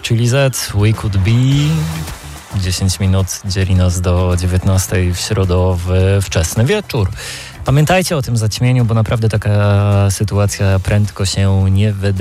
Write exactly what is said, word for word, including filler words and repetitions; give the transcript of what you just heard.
Chili Z, We Could Be. dziesięć minut dzieli nas do dziewiętnastej w środowy wczesny wieczór. Pamiętajcie o tym zaćmieniu, bo naprawdę taka sytuacja prędko się nie wyda.